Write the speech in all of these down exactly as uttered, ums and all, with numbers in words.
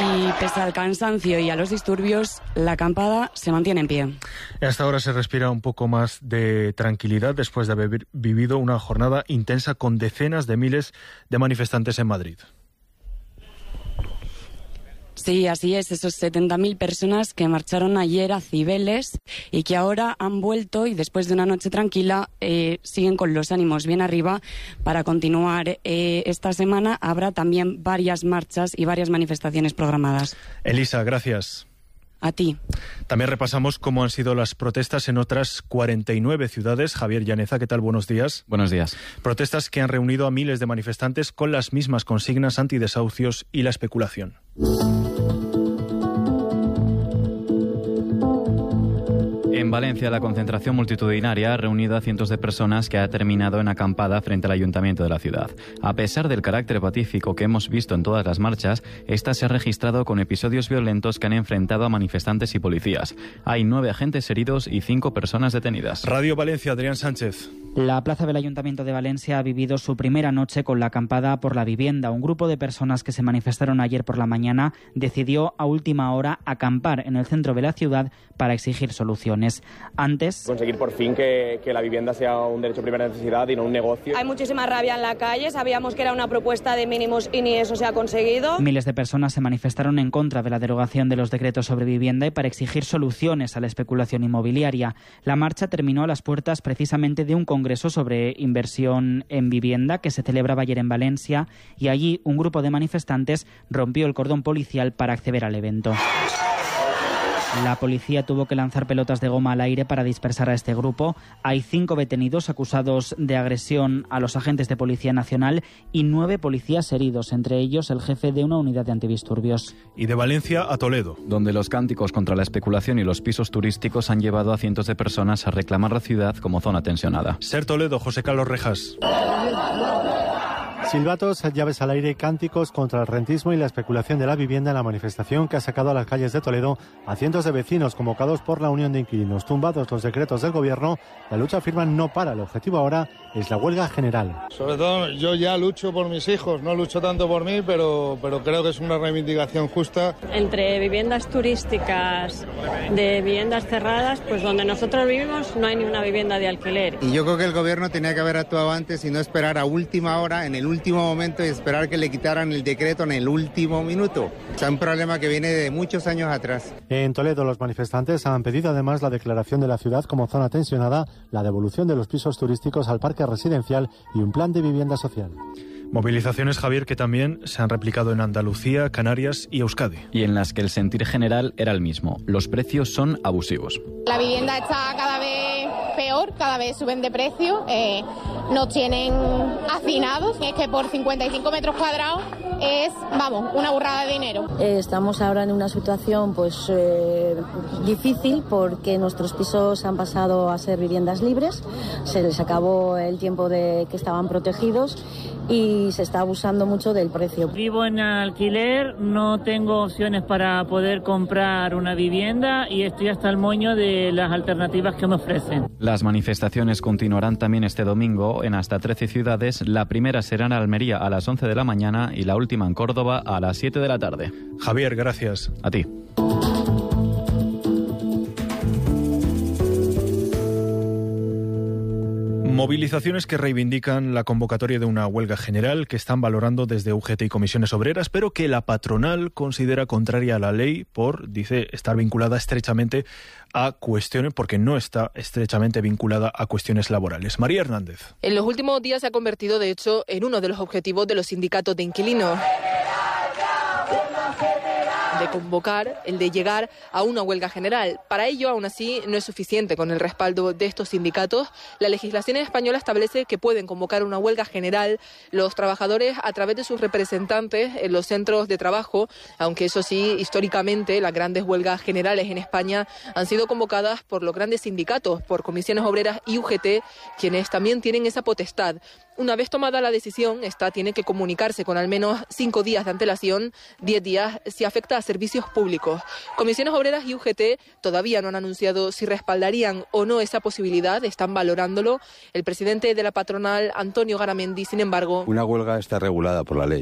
Y pese al cansancio y a los disturbios, la acampada se mantiene en pie. Hasta ahora se respira un poco más de tranquilidad después de haber vivido una jornada intensa con decenas de miles de manifestantes en Madrid. Sí, así es, esos setenta mil personas que marcharon ayer a Cibeles y que ahora han vuelto y después de una noche tranquila eh, siguen con los ánimos bien arriba para continuar. Eh, esta semana habrá también varias marchas y varias manifestaciones programadas. Elisa, gracias. A ti. También repasamos cómo han sido las protestas en otras cuarenta y nueve ciudades. Javier Llaneza, ¿qué tal? Buenos días. Buenos días. Protestas que han reunido a miles de manifestantes con las mismas consignas antidesahucios y la especulación. En Valencia, la concentración multitudinaria ha reunido a cientos de personas que ha terminado en acampada frente al ayuntamiento de la ciudad. A pesar del carácter pacífico que hemos visto en todas las marchas, esta se ha registrado con episodios violentos que han enfrentado a manifestantes y policías. Hay nueve agentes heridos y cinco personas detenidas. Radio Valencia, Adrián Sánchez. La plaza del Ayuntamiento de Valencia ha vivido su primera noche con la acampada por la vivienda. Un grupo de personas que se manifestaron ayer por la mañana decidió a última hora acampar en el centro de la ciudad para exigir soluciones. Antes... Conseguir por fin que, que la vivienda sea un derecho de primera necesidad y no un negocio. Hay muchísima rabia en la calle, sabíamos que era una propuesta de mínimos y ni eso se ha conseguido. Miles de personas se manifestaron en contra de la derogación de los decretos sobre vivienda y para exigir soluciones a la especulación inmobiliaria. La marcha terminó a las puertas precisamente de un congreso Congreso sobre inversión en vivienda que se celebraba ayer en Valencia y allí un grupo de manifestantes rompió el cordón policial para acceder al evento. La policía tuvo que lanzar pelotas de goma al aire para dispersar a este grupo. Hay cinco detenidos acusados de agresión a los agentes de Policía Nacional y nueve policías heridos, entre ellos el jefe de una unidad de antidisturbios. Y de Valencia a Toledo, donde los cánticos contra la especulación y los pisos turísticos han llevado a cientos de personas a reclamar la ciudad como zona tensionada. Ser Toledo, José Carlos Rejas. Silbatos, llaves al aire y cánticos contra el rentismo y la especulación de la vivienda en la manifestación que ha sacado a las calles de Toledo a cientos de vecinos convocados por la Unión de Inquilinos. Tumbados los decretos del gobierno, la lucha afirma no para. El objetivo ahora es la huelga general. Sobre todo yo ya lucho por mis hijos, no lucho tanto por mí, pero, pero creo que es una reivindicación justa. Entre viviendas turísticas, de viviendas cerradas, pues donde nosotros vivimos no hay ni una vivienda de alquiler. Y yo creo que el gobierno tenía que haber actuado antes y no esperar a última hora, en el último momento, y esperar que le quitaran el decreto en el último minuto. O sea, un problema que viene de muchos años atrás. En Toledo, los manifestantes han pedido además la declaración de la ciudad como zona tensionada, la devolución de los pisos turísticos al parque residencial y un plan de vivienda social. Movilizaciones, Javier, que también se han replicado en Andalucía, Canarias y Euskadi. Y en las que el sentir general era el mismo. Los precios son abusivos. La vivienda está cada vez peor, cada vez suben de precio. Eh, nos tienen hacinados. Es que por cincuenta y cinco metros cuadrados es, vamos, una burrada de dinero. Eh, estamos ahora en una situación pues eh, difícil porque nuestros pisos han pasado a ser viviendas libres. Se les acabó el tiempo de que estaban protegidos y se está abusando mucho del precio. Vivo en alquiler, no tengo opciones para poder comprar una vivienda y estoy hasta el moño de las alternativas que me ofrecen. Las manifestaciones continuarán también este domingo en hasta trece ciudades. La primera será en Almería a las once de la mañana y la última en Córdoba a las siete de la tarde. Javier, gracias. A ti. Movilizaciones que reivindican la convocatoria de una huelga general que están valorando desde U G T y comisiones obreras, pero que la patronal considera contraria a la ley por, dice, estar vinculada estrechamente a cuestiones, porque no está estrechamente vinculada a cuestiones laborales. María Hernández. En los últimos días se ha convertido, de hecho, en uno de los objetivos de los sindicatos de inquilinos. De convocar, el de llegar a una huelga general. Para ello, aún así, no es suficiente con el respaldo de estos sindicatos. La legislación española establece que pueden convocar una huelga general los trabajadores a través de sus representantes en los centros de trabajo, aunque eso sí, históricamente, las grandes huelgas generales en España han sido convocadas por los grandes sindicatos, por comisiones obreras y U G T, quienes también tienen esa potestad. Una vez tomada la decisión, esta tiene que comunicarse con al menos cinco días de antelación, diez días si afecta a servicios públicos. Comisiones Obreras y U G T todavía no han anunciado si respaldarían o no esa posibilidad, están valorándolo. El presidente de la patronal, Antonio Garamendi, sin embargo... Una huelga está regulada por la ley.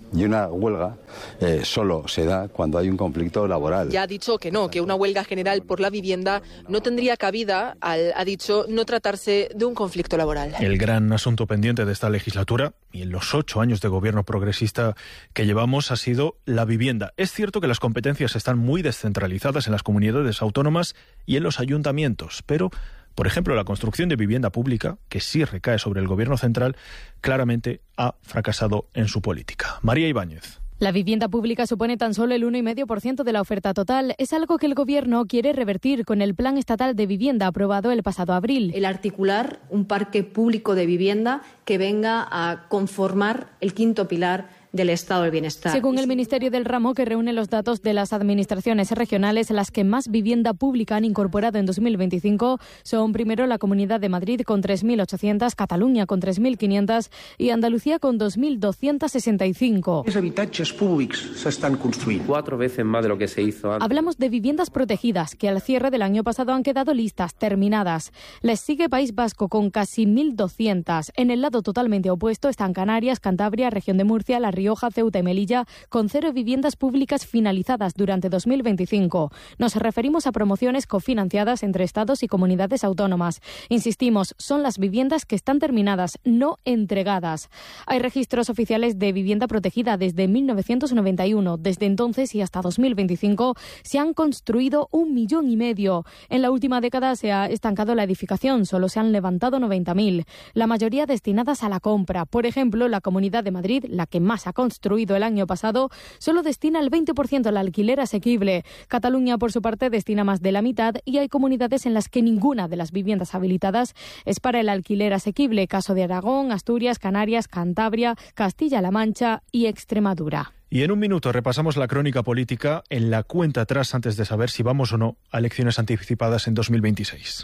Y una huelga eh, solo se da cuando hay un conflicto laboral. Ya ha dicho que no, que una huelga general por la vivienda no tendría cabida al, ha dicho, no tratarse de un conflicto laboral. El gran asunto pendiente de esta legislatura y en los ocho años de gobierno progresista que llevamos ha sido la vivienda. Es cierto que las competencias están muy descentralizadas en las comunidades autónomas y en los ayuntamientos, pero por ejemplo, la construcción de vivienda pública, que sí recae sobre el Gobierno central, claramente ha fracasado en su política. María Ibáñez. La vivienda pública supone tan solo el uno coma cinco por ciento de la oferta total. Es algo que el Gobierno quiere revertir con el Plan Estatal de Vivienda aprobado el pasado abril. El articular un parque público de vivienda que venga a conformar el quinto pilar del estado del bienestar. Según el Ministerio del Ramo, que reúne los datos de las administraciones regionales, las que más vivienda pública han incorporado en dos mil veinticinco son primero la Comunidad de Madrid con tres mil ochocientas, Cataluña con tres mil quinientas y Andalucía con dos mil doscientas sesenta y cinco. Els habitatges públics s'estan construint. Cuatro veces más de lo que se hizo antes. Hablamos de viviendas protegidas que al cierre del año pasado han quedado listas, terminadas. Les sigue País Vasco con casi mil doscientas. En el lado totalmente opuesto están Canarias, Cantabria, Región de Murcia, La Rioja, Ceuta y Melilla, con cero viviendas públicas finalizadas durante dos mil veinticinco. Nos referimos a promociones cofinanciadas entre estados y comunidades autónomas. Insistimos, son las viviendas que están terminadas, no entregadas. Hay registros oficiales de vivienda protegida desde mil novecientos noventa y uno. Desde entonces y hasta dos mil veinticinco se han construido un millón y medio. En la última década se ha estancado la edificación, solo se han levantado noventa mil, la mayoría destinadas a la compra. Por ejemplo, la Comunidad de Madrid, la que más ha construido el año pasado, solo destina el veinte por ciento al alquiler asequible. Cataluña, por su parte, destina más de la mitad y hay comunidades en las que ninguna de las viviendas habilitadas es para el alquiler asequible. Caso de Aragón, Asturias, Canarias, Cantabria, Castilla-La Mancha y Extremadura. Y en un minuto repasamos la crónica política en la cuenta atrás antes de saber si vamos o no a elecciones anticipadas en dos mil veintiséis.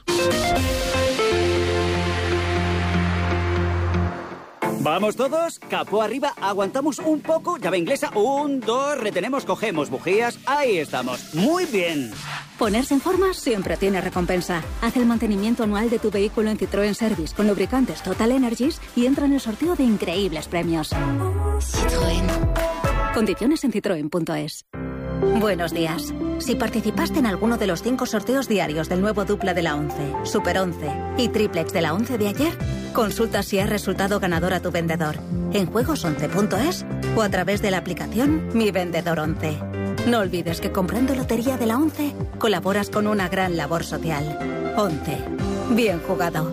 ¿Vamos todos? Capó arriba, aguantamos un poco, llave inglesa, un, dos, retenemos, cogemos bujías, ahí estamos. Muy bien. Ponerse en forma siempre tiene recompensa. Haz el mantenimiento anual de tu vehículo en Citroën Service con lubricantes Total Energies y entra en el sorteo de increíbles premios. Citroën. Condiciones en citroen punto es. Buenos días. Si participaste en alguno de los cinco sorteos diarios del nuevo dupla de la once, Super once y Triplex de la once de ayer, consulta si has resultado ganador a tu vendedor en juegos once punto es o a través de la aplicación Mi Vendedor once. No olvides que comprando lotería de la once colaboras con una gran labor social. once. Bien jugado.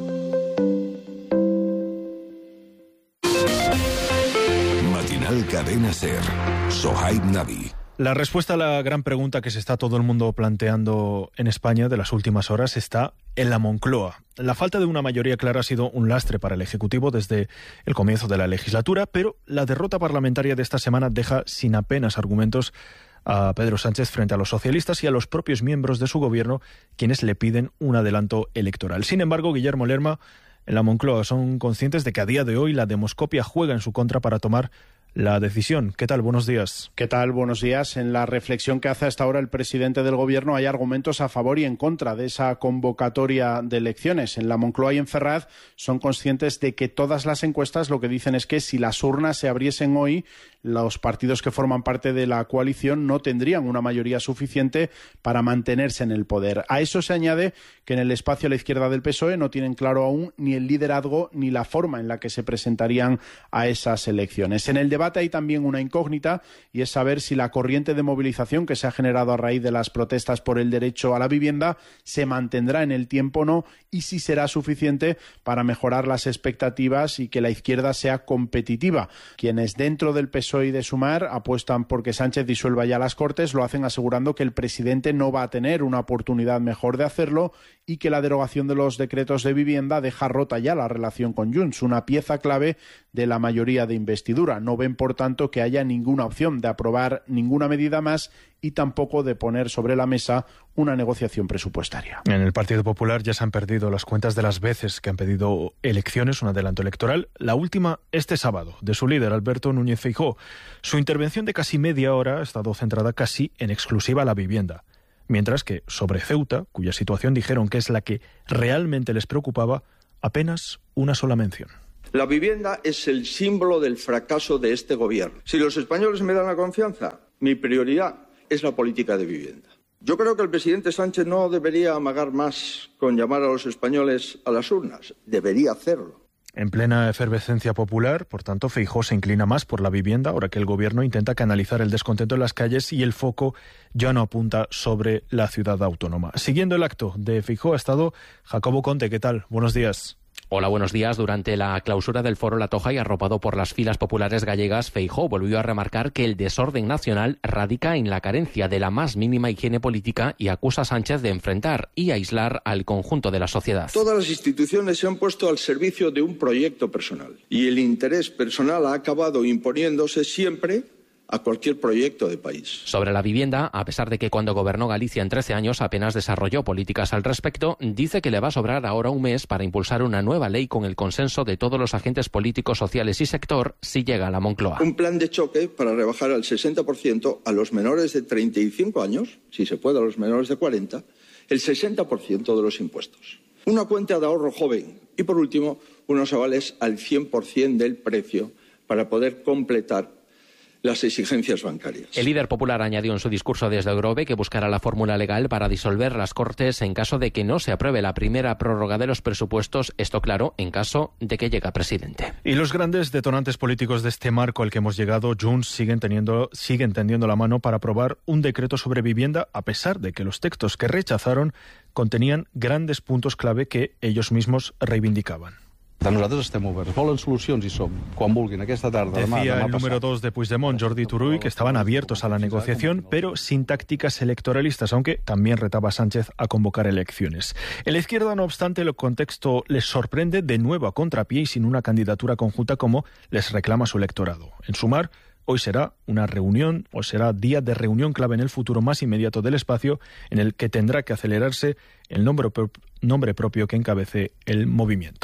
Matinal Cadena Ser. Sohaib Navi. La respuesta a la gran pregunta que se está todo el mundo planteando en España de las últimas horas está en la Moncloa. La falta de una mayoría clara ha sido un lastre para el Ejecutivo desde el comienzo de la legislatura, pero la derrota parlamentaria de esta semana deja sin apenas argumentos a Pedro Sánchez frente a los socialistas y a los propios miembros de su gobierno, quienes le piden un adelanto electoral. Sin embargo, Guillermo Lerma, en la Moncloa son conscientes de que a día de hoy la demoscopia juega en su contra para tomar la decisión. ¿Qué tal? Buenos días. ¿Qué tal? Buenos días. En la reflexión que hace hasta ahora el presidente del Gobierno hay argumentos a favor y en contra de esa convocatoria de elecciones. En la Moncloa y en Ferraz son conscientes de que todas las encuestas lo que dicen es que si las urnas se abriesen hoy, los partidos que forman parte de la coalición no tendrían una mayoría suficiente para mantenerse en el poder. A eso se añade que en el espacio a la izquierda del P S O E no tienen claro aún ni el liderazgo ni la forma en la que se presentarían a esas elecciones. En el debate hay también una incógnita y es saber si la corriente de movilización que se ha generado a raíz de las protestas por el derecho a la vivienda se mantendrá en el tiempo o no y si será suficiente para mejorar las expectativas y que la izquierda sea competitiva. Quienes dentro del P S O E y de Sumar apuestan por que Sánchez disuelva ya las Cortes lo hacen asegurando que el presidente no va a tener una oportunidad mejor de hacerlo y que la derogación de los decretos de vivienda deja rota ya la relación con Junts, una pieza clave de la mayoría de investidura. No ven, por tanto, que haya ninguna opción de aprobar ninguna medida más y tampoco de poner sobre la mesa una negociación presupuestaria. En el Partido Popular ya se han perdido las cuentas de las veces que han pedido elecciones, un adelanto electoral. La última este sábado, de su líder, Alberto Núñez Feijóo. Su intervención de casi media hora ha estado centrada casi en exclusiva a la vivienda. Mientras que sobre Ceuta, cuya situación dijeron que es la que realmente les preocupaba, apenas una sola mención. La vivienda es el símbolo del fracaso de este gobierno. Si los españoles me dan la confianza, mi prioridad es la política de vivienda. Yo creo que el presidente Sánchez no debería amagar más con llamar a los españoles a las urnas. Debería hacerlo. En plena efervescencia popular, por tanto, Feijóo se inclina más por la vivienda, ahora que el gobierno intenta canalizar el descontento en las calles y el foco ya no apunta sobre la ciudad autónoma. Siguiendo el acto de Feijóo ha estado Jacobo Conte. ¿Qué tal? Buenos días. Hola, buenos días. Durante la clausura del Foro La Toja y arropado por las filas populares gallegas, Feijóo volvió a remarcar que el desorden nacional radica en la carencia de la más mínima higiene política y acusa a Sánchez de enfrentar y aislar al conjunto de la sociedad. Todas las instituciones se han puesto al servicio de un proyecto personal y el interés personal ha acabado imponiéndose siempre a cualquier proyecto de país. Sobre la vivienda, a pesar de que cuando gobernó Galicia en trece años apenas desarrolló políticas al respecto, dice que le va a sobrar ahora un mes para impulsar una nueva ley con el consenso de todos los agentes políticos, sociales y sector si llega a la Moncloa. Un plan de choque para rebajar al sesenta por ciento a los menores de treinta y cinco años, si se puede a los menores de cuarenta, el sesenta por ciento de los impuestos. Una cuenta de ahorro joven y, por último, unos avales al cien por ciento del precio para poder completar las exigencias bancarias. El líder popular añadió en su discurso desde Grove que buscará la fórmula legal para disolver las Cortes en caso de que no se apruebe la primera prórroga de los presupuestos, esto claro, en caso de que llegue presidente. Y los grandes detonantes políticos de este marco al que hemos llegado, Junts siguen teniendo, siguen tendiendo la mano para aprobar un decreto sobre vivienda, a pesar de que los textos que rechazaron contenían grandes puntos clave que ellos mismos reivindicaban. Nosaltres estem oberts. Volen solucions i som. Quan vulguin, aquesta tarda, demà, Decía demà el número dos de Puigdemont, Jordi Turull, que estaban abiertos a la negociación, pero sin tácticas electoralistas, aunque también retaba a Sánchez a convocar elecciones. En la izquierda, no obstante, el contexto les sorprende de nuevo a contrapié y sin una candidatura conjunta como les reclama su electorado. En Sumar, hoy será una reunión, o será día de reunión clave en el futuro más inmediato del espacio, en el que tendrá que acelerarse el nombre, pro- nombre propio que encabece el movimiento.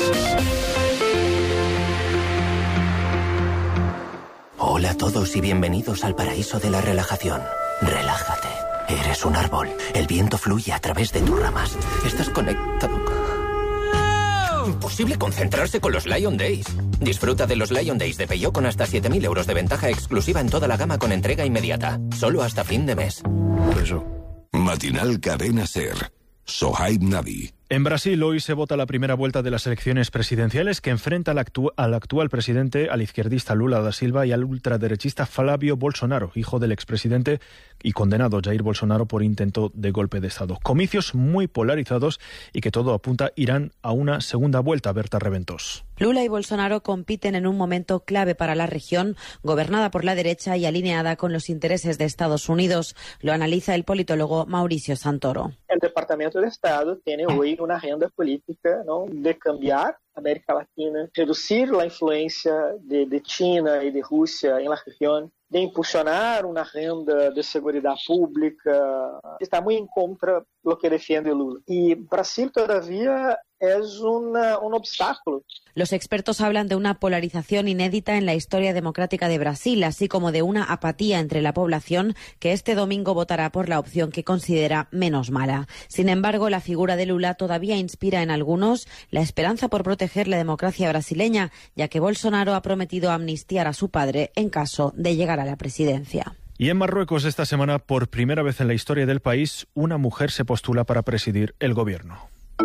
Hola a todos y bienvenidos al paraíso de la relajación. Relájate. Eres un árbol. El viento fluye a través de tus ramas. Estás conectado. Imposible concentrarse con los Lion Days. Disfruta de los Lion Days de Peugeot con hasta siete mil euros de ventaja exclusiva en toda la gama con entrega inmediata. Solo hasta fin de mes. Eso. Matinal Cadena SER. Sohaib Nabi. En Brasil hoy se vota la primera vuelta de las elecciones presidenciales que enfrenta al, actu- al actual presidente, al izquierdista Lula da Silva y al ultraderechista Flávio Bolsonaro, hijo del expresidente y condenado Jair Bolsonaro por intento de golpe de Estado. Comicios muy polarizados y que todo apunta irán a una segunda vuelta. Berta Reventós. Lula y Bolsonaro compiten en un momento clave para la región, gobernada por la derecha y alineada con los intereses de Estados Unidos. Lo analiza el politólogo Mauricio Santoro. El Departamento de Estado tiene hoy una agenda política, ¿no?, de cambiar América Latina, reducir la influencia de, de China y de Rusia en la región, de impulsionar una agenda de seguridad pública. Está muy en contra de lo que defiende Lula. Y Brasil todavía es una, un obstáculo. Los expertos hablan de una polarización inédita en la historia democrática de Brasil, así como de una apatía entre la población que este domingo votará por la opción que considera menos mala. Sin embargo, la figura de Lula todavía inspira en algunos la esperanza por proteger la democracia brasileña, ya que Bolsonaro ha prometido amnistiar a su padre en caso de llegar a la presidencia. Y en Marruecos esta semana, por primera vez en la historia del país, una mujer se postula para presidir el gobierno.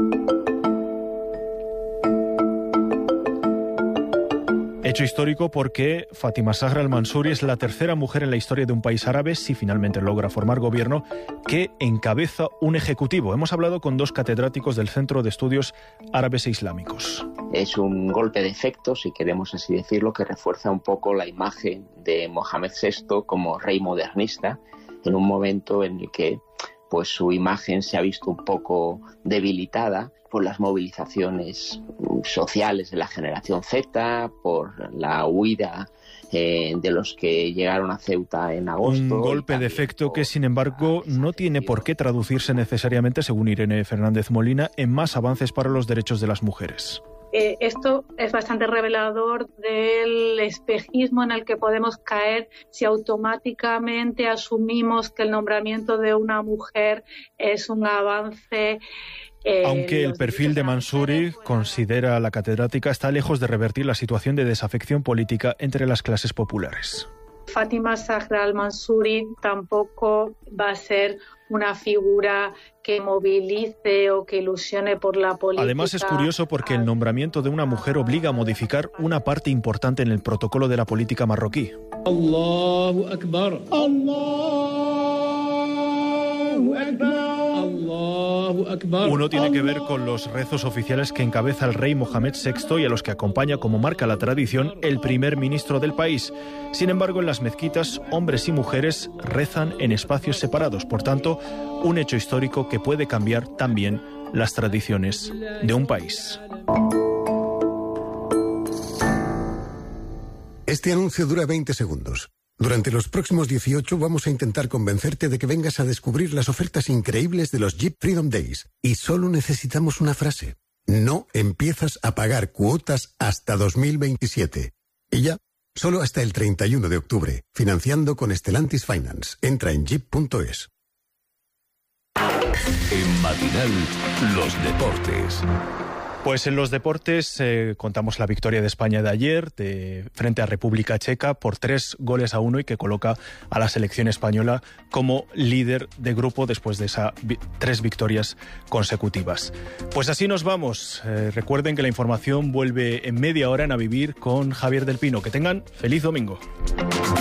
Hecho histórico porque Fátima Zahra al-Mansouri es la tercera mujer en la historia de un país árabe, si finalmente logra formar gobierno, que encabeza un ejecutivo. Hemos hablado con dos catedráticos del Centro de Estudios Árabes e Islámicos. Es un golpe de efecto, si queremos así decirlo, que refuerza un poco la imagen de Mohamed sexto como rey modernista, en un momento en el que pues su imagen se ha visto un poco debilitada por las movilizaciones sociales de la generación Z, por la huida eh, de los que llegaron a Ceuta en agosto. Un golpe de efecto que, sin embargo, no tiene por qué traducirse necesariamente, según Irene Fernández Molina, en más avances para los derechos de las mujeres. Eh, esto es bastante revelador del espejismo en el que podemos caer si automáticamente asumimos que el nombramiento de una mujer es un avance. Eh, Aunque el perfil de Mansouri, considera la catedrática, está lejos de revertir la situación de desafección política entre las clases populares. Fátima Zahra al-Mansouri tampoco va a ser una figura que movilice o que ilusione por la política. Además es curioso porque el nombramiento de una mujer obliga a modificar una parte importante en el protocolo de la política marroquí. Allahu Akbar. Allahu Akbar. Uno tiene que ver con los rezos oficiales que encabeza el rey Mohamed sexto y a los que acompaña, como marca la tradición, el primer ministro del país. Sin embargo, en las mezquitas, hombres y mujeres rezan en espacios separados. Por tanto, un hecho histórico que puede cambiar también las tradiciones de un país. Este anuncio dura veinte segundos. Durante los próximos dieciocho vamos a intentar convencerte de que vengas a descubrir las ofertas increíbles de los Jeep Freedom Days. Y solo necesitamos una frase. No empiezas a pagar cuotas hasta dos mil veintisiete. Y ya, solo hasta el treinta y uno de octubre. Financiando con Stellantis Finance. Entra en jeep punto es. En Matinal, los deportes. Pues en los deportes eh, contamos la victoria de España de ayer de, frente a República Checa por tres goles a uno y que coloca a la selección española como líder de grupo después de esas vi- tres victorias consecutivas. Pues así nos vamos. Eh, recuerden que la información vuelve en media hora en A Vivir con Javier del Pino. Que tengan feliz domingo.